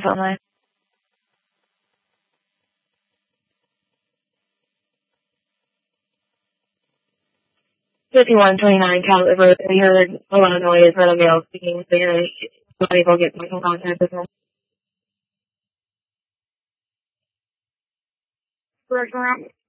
definitely. 5129 caliber. We heard a lot of noise, heard a male speaking, so you're not able to get in contact with him. Correct,